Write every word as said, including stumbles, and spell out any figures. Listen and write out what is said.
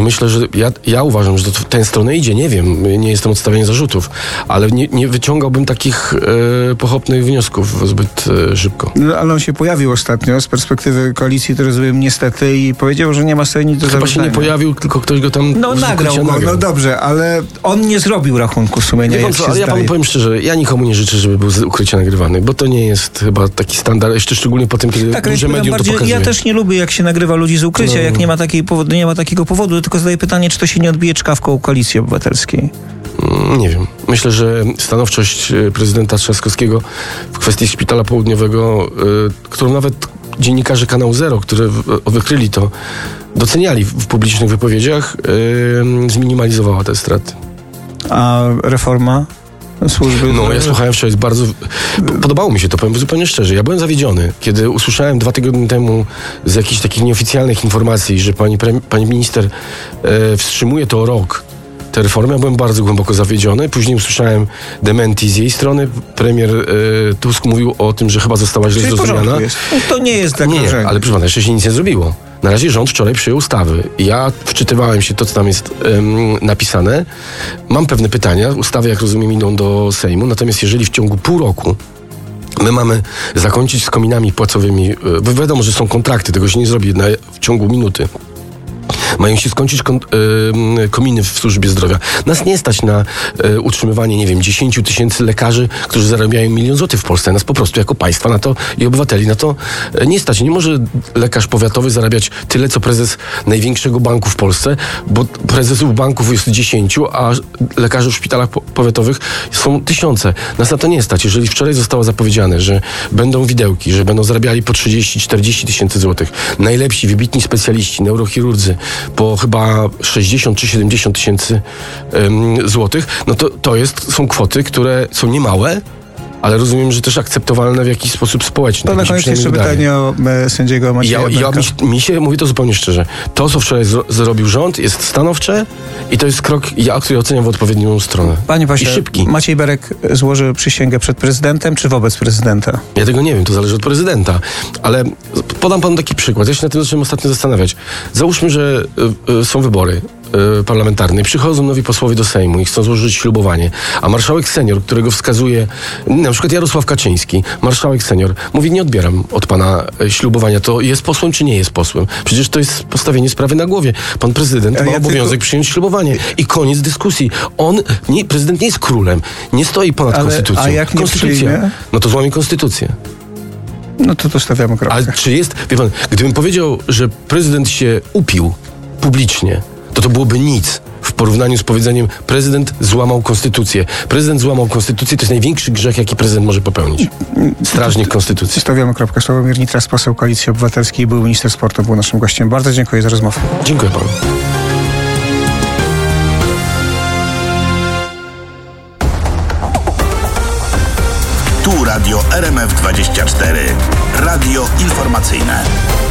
myślę, że ja, ja uważam, że to w tę stronę idzie, nie wiem, nie jestem od stawiania zarzutów, ale nie, nie wyciągałbym takich e, pochopnych wniosków zbyt e, szybko. No, ale on się pojawił ostatnio z perspektywy koalicji, to rozumiem, niestety, i powiedział, że nie ma sobie nic do zarzucenia. Chyba się nie pojawił, tylko ktoś go tam... No nagrał go, nagrał. No dobrze, ale on nie zrobił rachunku sumienia, nie jak co, się ale ja panu powiem szczerze, ja nikomu nie życzę, żeby był z ukrycia nagrywany, bo to nie jest chyba taki standard, jeszcze szczególnie po tym, kiedy tak, duże medium bardziej, to pokazuje. Ja też nie lubię, jak się nagrywa ludzi z ukrycia, no. jak nie ma, takiej powodu, nie ma takiego powodu, tylko zadaję pytanie, czy to się nie odbije czkawką Koalicji Obywatelskiej. Nie wiem. Myślę, że stanowczość prezydenta Trzaskowskiego w kwestii Szpitala Południowego, którą nawet dziennikarze Kanału Zero, które wykryli to, doceniali w publicznych wypowiedziach, zminimalizowała te straty. A reforma służby? No, ja słuchałem wczoraj bardzo... Podobało mi się to, powiem zupełnie szczerze. Ja byłem zawiedziony, kiedy usłyszałem dwa tygodnie temu z jakichś takich nieoficjalnych informacji, że pani, pre, pani minister e, wstrzymuje to o rok, tę reformę. Ja byłem bardzo głęboko zawiedziony. Później usłyszałem dementi z jej strony. Premier e, Tusk mówił o tym, że chyba została źle zrozumiana. To nie jest tak. Nie, ale proszę pana, jeszcze się nic nie zrobiło. Na razie rząd wczoraj przyjął ustawy. Ja wczytywałem się to, co tam jest um, napisane. Mam pewne pytania. Ustawy, jak rozumiem, idą do Sejmu. Natomiast jeżeli w ciągu pół roku my mamy zakończyć z kominami płacowymi, bo wiadomo, że są kontrakty, tego się nie zrobi na, w ciągu minuty. Mają się skończyć kon, y, kominy w służbie zdrowia. Nas nie stać na y, utrzymywanie, nie wiem, dziesięciu tysięcy lekarzy, którzy zarabiają milion złotych w Polsce. Nas po prostu jako państwa na to i obywateli na to y, nie stać. Nie może lekarz powiatowy zarabiać tyle, co prezes największego banku w Polsce, bo prezesów banków jest dziesięciu, a lekarzy w szpitalach po- powiatowych są tysiące. Nas na to nie stać. Jeżeli wczoraj zostało zapowiedziane, że będą widełki, że będą zarabiali po trzydzieści czterdzieści tysięcy złotych, najlepsi, wybitni specjaliści, neurochirurdzy, po chyba sześćdziesiąt czy siedemdziesiąt tysięcy um, złotych, no to, to jest, są kwoty, które są niemałe, ale rozumiem, że też akceptowalne w jakiś sposób społeczny. To na koniec jeszcze pytanie o e, sędziego Macieja ja, ja, mi, mi się, mówię to zupełnie szczerze, to, co wczoraj zro, zrobił rząd, jest stanowcze i to jest krok, ja, który oceniam w odpowiednią stronę. Panie pośle, I szybki. Maciej Berek złoży przysięgę przed prezydentem, czy wobec prezydenta? Ja tego nie wiem, to zależy od prezydenta, ale podam panu taki przykład. Ja się na tym zacząłem ostatnio zastanawiać. Załóżmy, że y, y, są wybory y, parlamentarne. Przychodzą nowi posłowie do Sejmu i chcą złożyć ślubowanie, a marszałek senior, którego wskazuje na przykład Jarosław Kaczyński, marszałek senior, mówi: nie odbieram od pana ślubowania. To jest posłem, czy nie jest posłem? Przecież to jest postawienie sprawy na głowie. Pan prezydent ja ma obowiązek tylko... przyjąć ślubowanie. I koniec dyskusji. On, nie, prezydent nie jest królem. Nie stoi ponad Ale, konstytucją. a jak nie Konstytucja. przyjmie? No to złamie konstytucję. No to to stawiamy kropkę. Ale czy jest, wie pan, gdybym powiedział, że prezydent się upił publicznie, to to byłoby nic w porównaniu z powiedzeniem: prezydent złamał konstytucję. Prezydent złamał konstytucję, to jest największy grzech, jaki prezydent może popełnić. Strażnik konstytucji. Stawiamy kropkę. Sławomir Nitras, poseł Koalicji Obywatelskiej, był minister sportu, był naszym gościem. Bardzo dziękuję za rozmowę. Dziękuję panu. Tu Radio R M F dwadzieścia cztery. Radio informacyjne.